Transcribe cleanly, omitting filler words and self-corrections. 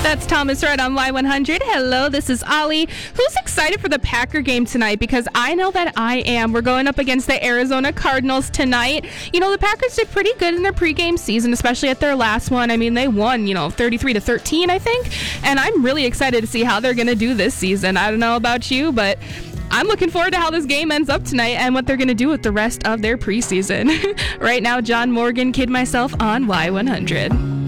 That's Thomas Red on Y100. Hello, this is Ollie. Who's excited for the Packer game tonight? Because I know that I am. We're going up against the Arizona Cardinals tonight. You know, the Packers did pretty good in their pregame season, especially at their last one. I mean, they won, 33-13, I think. And I'm really excited to see how they're going to do this season. I don't know about you, but I'm looking forward to how this game ends up tonight and what they're going to do with the rest of their preseason. Right now, John Morgan, Kid Myself on Y100.